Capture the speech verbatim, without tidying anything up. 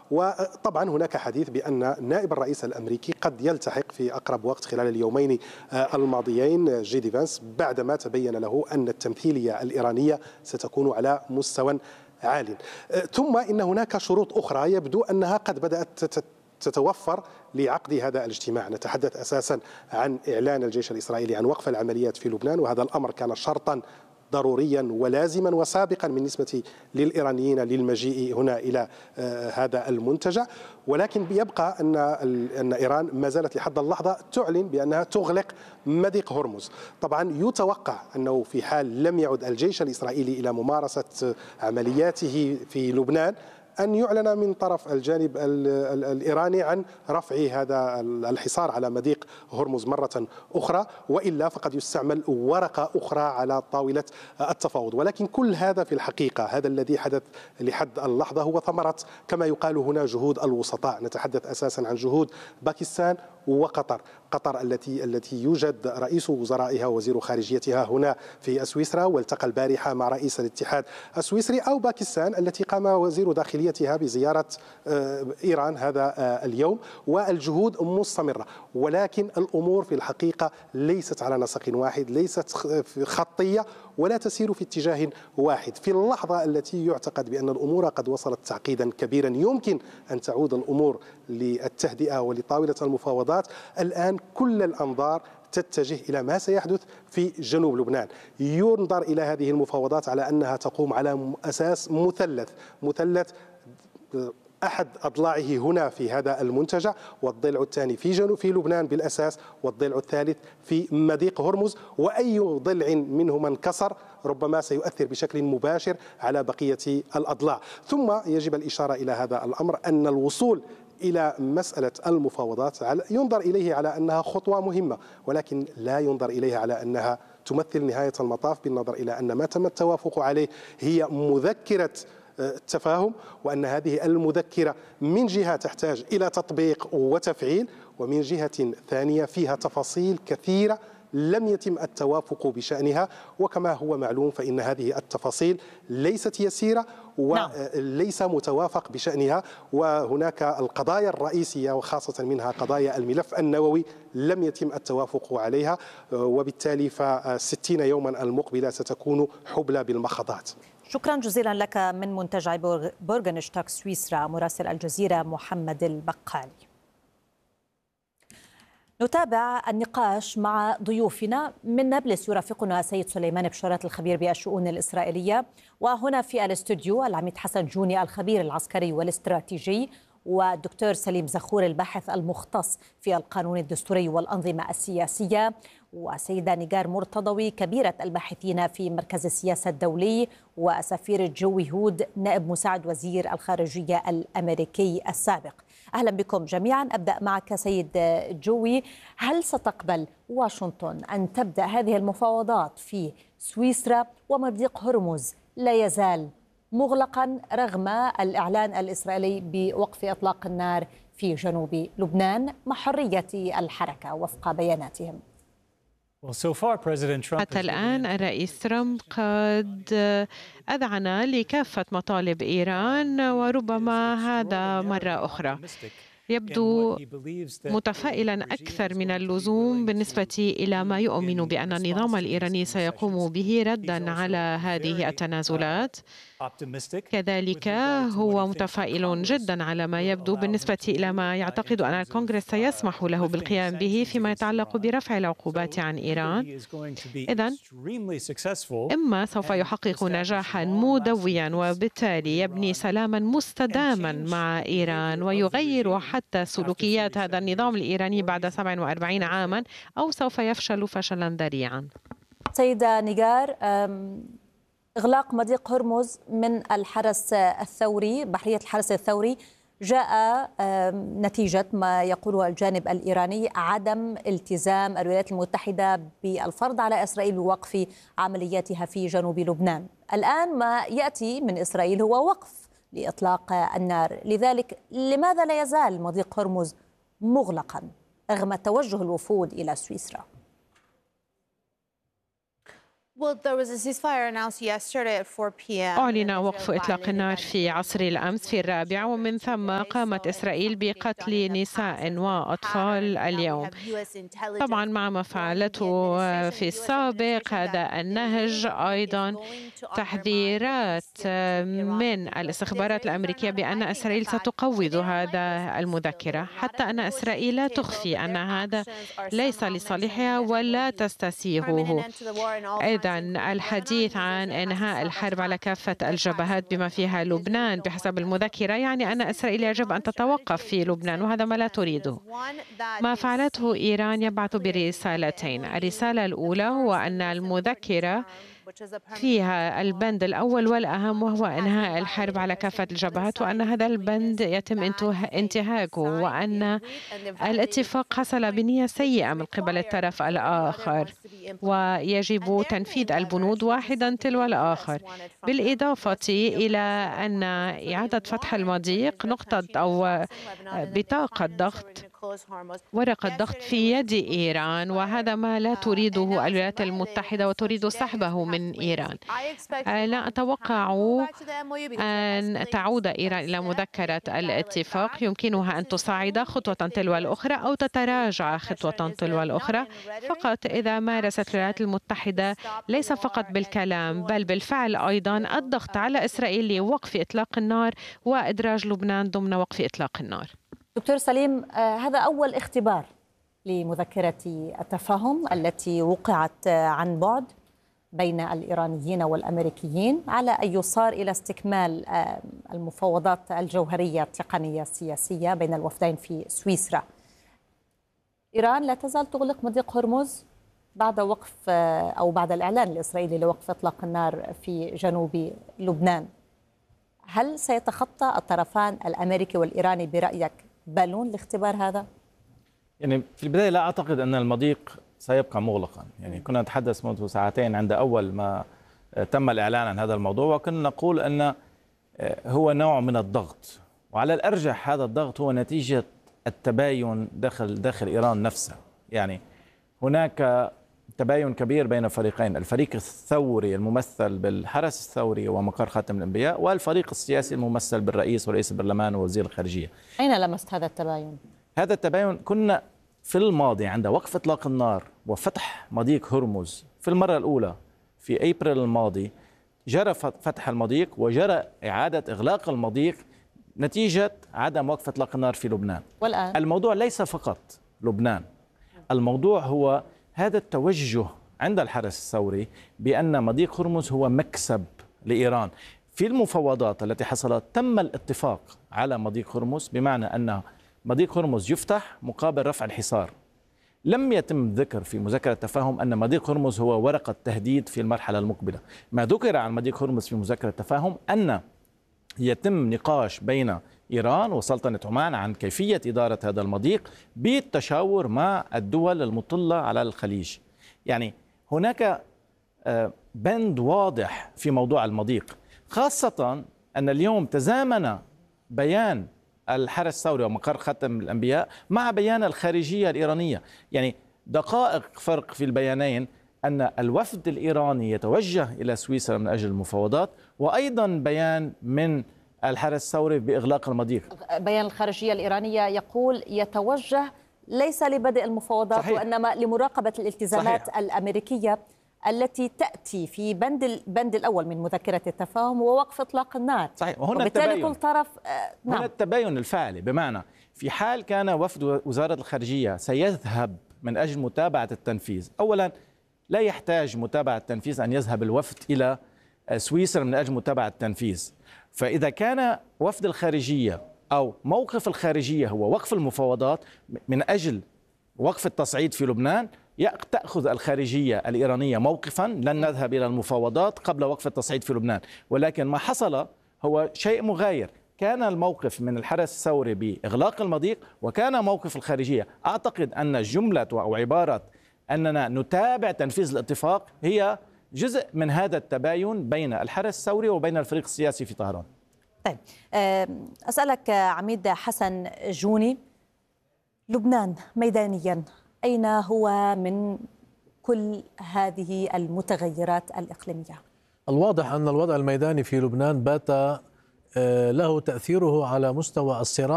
وطبعا هناك حديث بأن نائب الرئيس الأمريكي قد يلتحق في أقرب وقت خلال اليومين الماضيين جي دي فانس، بعدما تبين له أن التمثيلية الإيرانية ستكون على مستوى عال. ثم إن هناك شروط أخرى يبدو أنها قد بدأت تتوفر لعقد هذا الاجتماع. نتحدث أساسا عن إعلان الجيش الإسرائيلي عن وقف العمليات في لبنان، وهذا الأمر كان شرطا ضروريا ولازما وسابقا بالنسبة للإيرانيين للمجيء هنا إلى هذا المنتجع، ولكن يبقى أن أن إيران ما زالت لحد اللحظة تعلن بأنها تغلق مضيق هرمز. طبعا يتوقع أنه في حال لم يعد الجيش الإسرائيلي إلى ممارسة عملياته في لبنان أن يعلن من طرف الجانب الإيراني عن رفع هذا الحصار على مضيق هرمز مرة أخرى، وإلا فقد يستعمل ورقة أخرى على طاولة التفاوض. ولكن كل هذا في الحقيقة، هذا الذي حدث لحد اللحظة هو ثمرة كما يقال هنا جهود الوسطاء. نتحدث أساسا عن جهود باكستان وقطر. قطر التي التي يوجد رئيس وزرائها ووزير خارجيتها هنا في سويسرا، والتقى البارحة مع رئيس الاتحاد السويسري، أو باكستان التي قام وزير داخليتها بزيارة إيران هذا اليوم، والجهود مستمرة. ولكن الأمور في الحقيقة ليست على نسق واحد، ليست خطية، ولا تسير في اتجاه واحد. في اللحظة التي يعتقد بأن الأمور قد وصلت تعقيدا كبيرا يمكن أن تعود الأمور للتهدئة ولطاولة المفاوضات، الآن كل الأنظار تتجه إلى ما سيحدث في جنوب لبنان. ينظر إلى هذه المفاوضات على أنها تقوم على أساس مثلث مثلث أحد أضلاعه هنا في هذا المنتجع، والضلع الثاني في جنوب في لبنان بالأساس، والضلع الثالث في مضيق هرمز، وأي ضلع منهما انكسر ربما سيؤثر بشكل مباشر على بقية الأضلاع. ثم يجب الإشارة إلى هذا الأمر أن الوصول إلى مسألة المفاوضات ينظر إليه على أنها خطوة مهمة، ولكن لا ينظر إليها على أنها تمثل نهاية المطاف، بالنظر إلى أن ما تم التوافق عليه هي مذكرة التفاهم، وأن هذه المذكرة من جهة تحتاج إلى تطبيق وتفعيل، ومن جهة ثانية فيها تفاصيل كثيرة لم يتم التوافق بشأنها. وكما هو معلوم فإن هذه التفاصيل ليست يسيرة وليس متوافق بشأنها، وهناك القضايا الرئيسية وخاصة منها قضايا الملف النووي لم يتم التوافق عليها، وبالتالي فالستين يوما المقبلة ستكون حبلى بالمخاضات. شكرا جزيلا لك من منتجع بورغنشتاك سويسرا مراسل الجزيرة محمد البقالي. نتابع النقاش مع ضيوفنا. من نابلس يرافقنا سيد سليمان بشارات الخبير بالشؤون الإسرائيلية، وهنا في الاستوديو العميد حسن جوني الخبير العسكري والاستراتيجي، والدكتور سليم زخور الباحث المختص في القانون الدستوري والأنظمة السياسية، وسيدة نيجار مرتضوي كبيرة الباحثين في مركز السياسة الدولي، وسفير جوي هود نائب مساعد وزير الخارجية الأمريكي السابق. أهلا بكم جميعا. أبدأ معك سيد جوي، هل ستقبل واشنطن أن تبدأ هذه المفاوضات في سويسرا ومضيق هرمز لا يزال مغلقا رغم الإعلان الإسرائيلي بوقف إطلاق النار في جنوب لبنان مع حرية الحركة وفق بياناتهم؟ حتى الآن الرئيس ترامب قد أذعن لكافة مطالب إيران، وربما هذا مرة أخرى يبدو متفائلا أكثر من اللزوم بالنسبة إلى ما يؤمن بأن النظام الإيراني سيقوم به ردا على هذه التنازلات. كذلك هو متفائل جدا على ما يبدو بالنسبة إلى ما يعتقد أن الكونغرس سيسمح له بالقيام به فيما يتعلق برفع العقوبات عن إيران. إذن إما سوف يحقق نجاحا مدويا وبالتالي يبني سلاما مستداما مع إيران ويغير حتى سلوكيات هذا النظام الإيراني بعد سبع وأربعين عاما، أو سوف يفشل فشلا ذريعا. سيدة نيجار، إغلاق مضيق هرمز من الحرس الثوري، بحرية الحرس الثوري، جاء نتيجة ما يقوله الجانب الإيراني عدم التزام الولايات المتحدة بالفرض على إسرائيل بوقف عملياتها في جنوب لبنان. الآن ما يأتي من إسرائيل هو وقف لإطلاق النار، لذلك لماذا لا يزال مضيق هرمز مغلقا رغم توجه الوفود إلى سويسرا؟ أعلن وقف إطلاق النار في عصر الأمس في الرابع، ومن ثم قامت إسرائيل بقتل نساء وأطفال اليوم. طبعا مع ما فعلته في السابق هذا النهج، أيضا تحذيرات من الاستخبارات الأمريكية بأن إسرائيل ستقوض هذا المذكرة، حتى أن إسرائيل لا تخفي أن هذا ليس لصالحها ولا تستسيغه. إذا الحديث عن إنهاء الحرب على كافة الجبهات بما فيها لبنان بحسب المذكرة يعني أن إسرائيل يجب أن تتوقف في لبنان، وهذا ما لا تريده. ما فعلته إيران يبعث برسالتين. الرسالة الأولى هو أن المذكرة فيها البند الأول والأهم، وهو إنهاء الحرب على كافة الجبهات، وأن هذا البند يتم انتهاكه، وأن الاتفاق حصل بنية سيئة من قبل الطرف الآخر، ويجب تنفيذ البنود واحدا تلو الآخر، بالإضافة إلى أن إعادة فتح المضيق نقطة أو بطاقة ضغط ورقة ضغط في يد إيران، وهذا ما لا تريده الولايات المتحدة وتريد سحبه من إيران. لا أتوقع أن تعود إيران إلى مذكرة الاتفاق، يمكنها أن تصعد خطوة تلو الأخرى أو تتراجع خطوة تلو الأخرى، فقط إذا مارست الولايات المتحدة ليس فقط بالكلام بل بالفعل أيضا الضغط على إسرائيل لوقف إطلاق النار وإدراج لبنان ضمن وقف إطلاق النار. دكتور سليم، هذا أول اختبار لمذكرة التفاهم التي وقعت عن بعد بين الإيرانيين والأمريكيين على أن يصار إلى استكمال المفاوضات الجوهرية التقنية السياسية بين الوفدين في سويسرا. إيران لا تزال تغلق مضيق هرمز بعد وقف أو بعد الإعلان الإسرائيلي لوقف إطلاق النار في جنوب لبنان. هل سيتخطى الطرفان الأمريكي والإيراني برأيك بالون لاختبار هذا؟ يعني في البداية لا أعتقد أن المضيق سيبقى مغلقا. يعني كنا نتحدث منذ ساعتين عند أول ما تم الإعلان عن هذا الموضوع، وكنا نقول أن هو نوع من الضغط، وعلى الأرجح هذا الضغط هو نتيجة التباين داخل داخل إيران نفسها. يعني هناك تباين كبير بين الفريقين، الفريق الثوري الممثل بالحرس الثوري ومقر خاتم الأنبياء، والفريق السياسي الممثل بالرئيس ورئيس البرلمان ووزير الخارجية. أين لمست هذا التباين؟ هذا التباين كنا في الماضي عند وقف إطلاق النار وفتح مضيق هرمز في المرة الأولى في أبريل الماضي، جرى فتح المضيق وجرى إعادة إغلاق المضيق نتيجة عدم وقف إطلاق النار في لبنان. والآن الموضوع ليس فقط لبنان، الموضوع هو هذا التوجه عند الحرس الثوري بأن مضيق هرمز هو مكسب لإيران. في المفاوضات التي حصلت تم الاتفاق على مضيق هرمز، بمعنى أن مضيق هرمز يفتح مقابل رفع الحصار. لم يتم ذكر في مذكرة التفاهم أن مضيق هرمز هو ورقة تهديد في المرحلة المقبلة. ما ذكر عن مضيق هرمز في مذكرة التفاهم أن يتم نقاش بين إيران وسلطنة عمان عن كيفية إدارة هذا المضيق بالتشاور مع الدول المطلة على الخليج. يعني هناك بند واضح في موضوع المضيق، خاصة أن اليوم تزامن بيان الحرس الثوري ومقر خاتم الأنبياء مع بيان الخارجية الإيرانية. يعني دقائق فرق في البيانين، أن الوفد الإيراني يتوجه إلى سويسرا من أجل المفاوضات، وأيضا بيان من الحرس الثوري بإغلاق المضيق. بيان الخارجية الإيرانية يقول يتوجه ليس لبدء المفاوضات، صحيح، وإنما لمراقبة الالتزامات، صحيح، الأمريكية التي تأتي في بند البند الأول من مذكرة التفاهم ووقف إطلاق النار. صحيح، وهنا وبالتالي كل طرف آه نعم. هنا التباين الفعلي، بمعنى في حال كان وفد وزارة الخارجية سيذهب من أجل متابعة التنفيذ، أولا لا يحتاج متابعة التنفيذ أن يذهب الوفد إلى سويسرا من أجل متابعة التنفيذ. فإذا كان وفد الخارجية أو موقف الخارجية هو وقف المفاوضات من أجل وقف التصعيد في لبنان، تأخذ الخارجية الإيرانية موقفا لن نذهب إلى المفاوضات قبل وقف التصعيد في لبنان. ولكن ما حصل هو شيء مغاير، كان الموقف من الحرس الثوري بإغلاق المضيق، وكان موقف الخارجية. أعتقد أن جملة أو عبارة أننا نتابع تنفيذ الاتفاق هي جزء من هذا التباين بين الحرس الثوري وبين الفريق السياسي في طهران. طيب، أسألك عميد حسن جوني، لبنان ميدانيا أين هو من كل هذه المتغيرات الإقليمية؟ الواضح أن الوضع الميداني في لبنان بات له تأثيره على مستوى الصراع